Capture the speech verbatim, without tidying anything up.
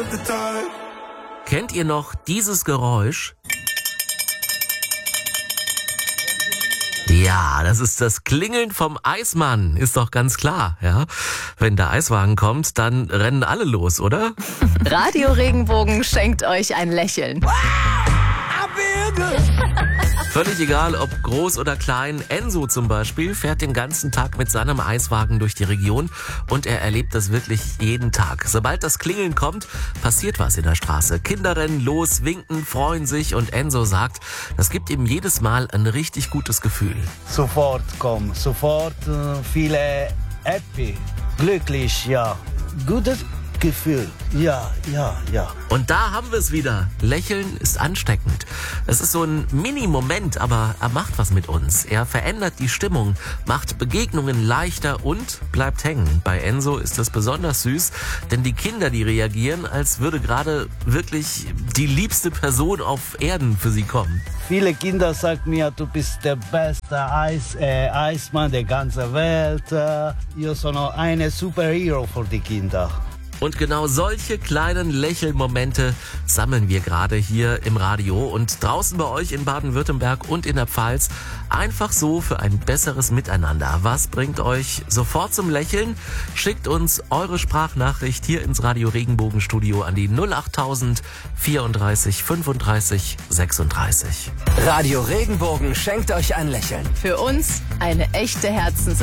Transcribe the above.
Kennt ihr noch dieses Geräusch? Ja, das ist das Klingeln vom Eismann, ist doch ganz klar, ja. Wenn der Eiswagen kommt, dann rennen alle los, oder? Radio Regenbogen schenkt euch ein Lächeln. Völlig egal, ob groß oder klein, Enzo zum Beispiel fährt den ganzen Tag mit seinem Eiswagen durch die Region und er erlebt das wirklich jeden Tag. Sobald das Klingeln kommt, passiert was in der Straße. Kinder rennen los, winken, freuen sich und Enzo sagt, das gibt ihm jedes Mal ein richtig gutes Gefühl. Sofort kommen, sofort äh, viele happy, glücklich, ja, gutes Gefühl, ja, ja, ja. Und da haben wir es wieder. Lächeln ist ansteckend. Es ist so ein Mini-Moment, aber er macht was mit uns. Er verändert die Stimmung, macht Begegnungen leichter und bleibt hängen. Bei Enzo ist das besonders süß, denn die Kinder, die reagieren, als würde gerade wirklich die liebste Person auf Erden für sie kommen. Viele Kinder sagen mir, du bist der beste Eis, äh, Eismann der ganzen Welt. Äh, io sono eine Superhero für die Kinder. Und genau solche kleinen Lächelmomente sammeln wir gerade hier im Radio und draußen bei euch in Baden-Württemberg und in der Pfalz. Einfach so für ein besseres Miteinander. Was bringt euch sofort zum Lächeln? Schickt uns eure Sprachnachricht hier ins Radio Regenbogen Studio an die null achttausend vierunddreißig fünfunddreißig sechsunddreißig. Radio Regenbogen schenkt euch ein Lächeln. Für uns eine echte Herzensangelegenheit.